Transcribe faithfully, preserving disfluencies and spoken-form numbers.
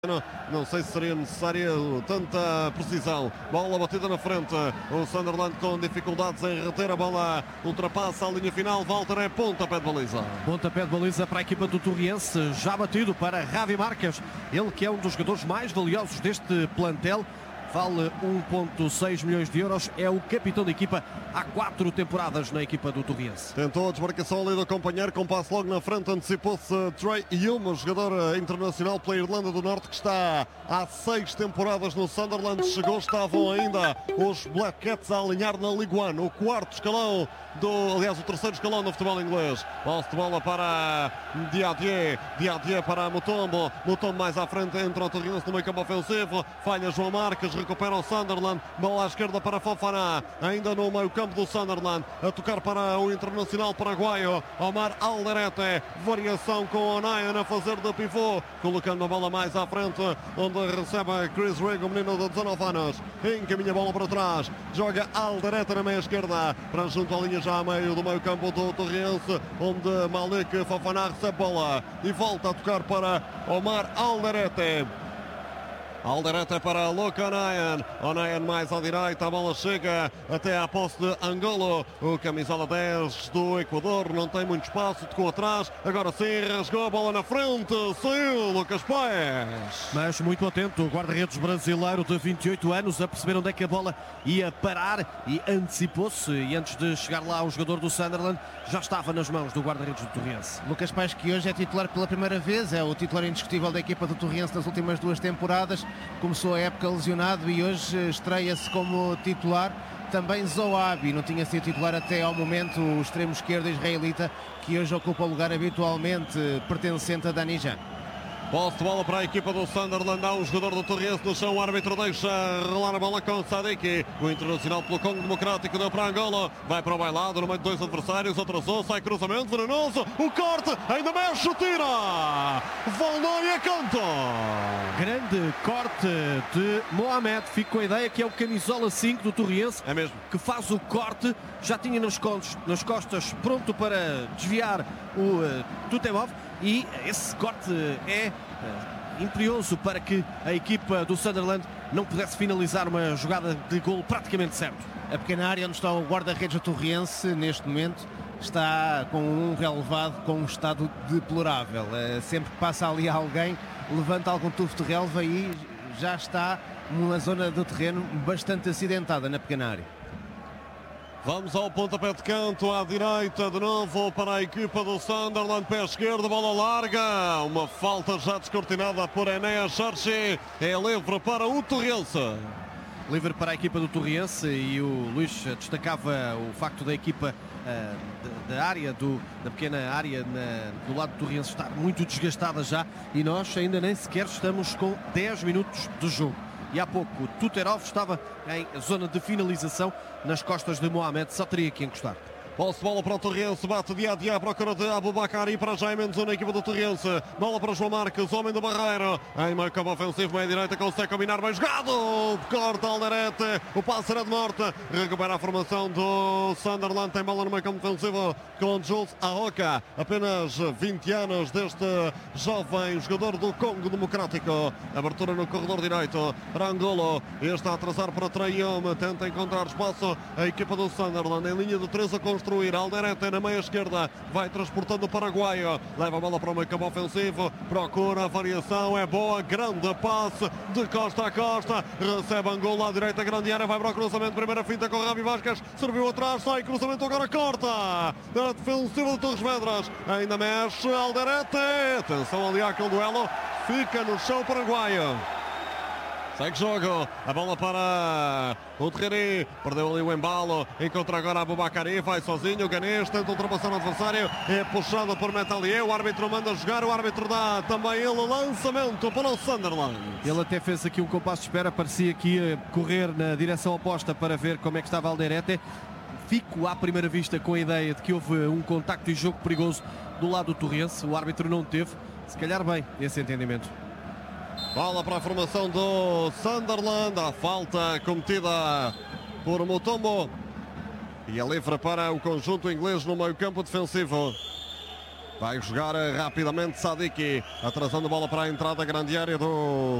Não sei se seria necessária tanta precisão. Bola batida na frente. O Sunderland com dificuldades em reter a bola. Ultrapassa a linha final. Walter é pontapé de baliza. Pontapé de baliza para a equipa do Torriense. Já batido para Javi Marques. Ele que é um dos jogadores mais valiosos deste plantel. Vale um vírgula seis milhões de euros. É o capitão da equipa há quatro temporadas na equipa do Torriense. Tentou a desmarcação ali do companheiro, com passo logo na frente. Antecipou-se Trey Hume, jogador internacional pela Irlanda do Norte, que está há seis temporadas no Sunderland. Chegou, estavam ainda os Black Cats a alinhar na League One, o quarto escalão, do, aliás, o terceiro escalão do futebol inglês. Posse de bola para Diadier, Diadier para Mutombo. Mutombo mais à frente, entra o Torriense no meio campo ofensivo. Falha João Marques, recupera o Sunderland. Bola à esquerda para Fofana, ainda no meio campo do Sunderland, a tocar para o internacional paraguaio Omar Alderete. Variação com o Onayan a fazer de pivô, colocando a bola mais à frente, onde recebe Chris Rigg, o menino de dezanove anos. Encaminha a bola para trás, joga Alderete na meia esquerda, para junto à linha já a meio do meio campo do Torriense, onde Malik Fofana recebe bola e volta a tocar para Omar Alderete. Alderete para Luke Onayan. Onayan mais à direita, a bola chega até à posse de Angolo. O camisola dez do Equador não tem muito espaço, tocou atrás, agora sim rasgou a bola na frente, saiu Lucas Paes. Mas muito atento o guarda-redes brasileiro de vinte e oito anos a perceber onde é que a bola ia parar e antecipou-se, e antes de chegar lá o jogador do Sunderland já estava nas mãos do guarda-redes do Torriense. Lucas Paes, que hoje é titular pela primeira vez, é o titular indiscutível da equipa do Torriense nas últimas duas temporadas. Começou a época lesionado e hoje estreia-se como titular. Também Zoabi não tinha sido titular até ao momento, o extremo esquerdo israelita, que hoje ocupa o lugar habitualmente pertencente a Dani Jan. Posse de bola para a equipa do Sunderland. Há um jogador do Torriense no chão. O árbitro deixa rolar a bola com Sadiki. O internacional pelo Congo Democrático deu para Angola. Vai para o bailado no meio de dois adversários. Atrasou, sai cruzamento venenoso. O corte, ainda mexe, tira. Valdoia canto. Grande corte de Mohamed. Fico com a ideia que é o camisola cinco do Torriense. É mesmo. Que faz o corte. Já tinha nos, contos, nas costas pronto para desviar o uh, Tutemov. E esse corte é uh, imperioso para que a equipa do Sunderland não pudesse finalizar uma jogada de golo praticamente certo. A pequena área onde está o guarda-redes do Torriense neste momento está com um relevado com um estado deplorável. Uh, sempre que passa ali alguém, levanta algum tufo de relva e já está numa zona do terreno bastante acidentada na pequena área. Vamos ao pontapé de canto, à direita, de novo para a equipa do Sunderland, pé esquerdo, bola larga, uma falta já descortinada por Enéas Charchi, é livre para o Torriense. Livre para a equipa do Torriense, e o Luís destacava o facto da equipa uh, da área, do, da pequena área na, do lado do Torriense estar muito desgastada já, e nós ainda nem sequer estamos com dez minutos de jogo. E há pouco o Tuterov estava em zona de finalização nas costas de Mohamed, só teria que encostar. Posse de bola para o Torriense, bate dia a dia à procura de Abubakar e para Jaime Mendes na equipa do Torriense. Bola para João Marques, homem do Barreiro. Em meio campo ofensivo, meia direita, consegue combinar bem jogado. Corta Alderete, o passe era de morte. Recupera a formação do Sunderland. Tem bola no meio campo ofensivo com Jules Aoka. Apenas vinte anos deste jovem jogador do Congo Democrático. Abertura no corredor direito para Angolo. Este a atrasar para Traiome. Tenta encontrar espaço a equipa do Sunderland em linha de três a construir. Alderete na meia esquerda, vai transportando o paraguaio, leva a bola para o meio campo ofensivo, procura a variação, é boa, grande passe de costa a costa, recebe Angola à direita, grande área, vai para o cruzamento, primeira finta com Ravi Vasquez, serviu atrás, sai cruzamento, agora corta, a defensiva do Torres Vedras, ainda mexe Alderete, atenção ali àquele duelo, fica no chão paraguaio. Segue jogo, a bola para o Terreri, perdeu ali o embalo, encontra agora Abubakari, vai sozinho, o Ganês tenta ultrapassar o adversário, é puxado por Metalier, o árbitro manda jogar, o árbitro dá também ele lançamento para o Sunderland. Ele até fez aqui um compasso de espera, parecia que ia correr na direção oposta para ver como é que estava Alderete. Fico à primeira vista com a ideia de que houve um contacto e jogo perigoso do lado do Torriense, o árbitro não teve, se calhar bem, esse entendimento. Bola para a formação do Sunderland, a falta cometida por Mutombo e é livre para o conjunto inglês no meio campo defensivo. Vai jogar rapidamente Sadiki, atrasando a bola para a entrada da grande área do